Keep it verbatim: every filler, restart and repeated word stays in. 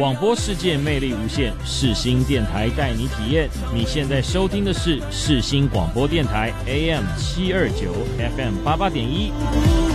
广播世界魅力无限，世新电台带你体验。你现在收听的是世新广播电台 A M 七二九 F M 八八点一。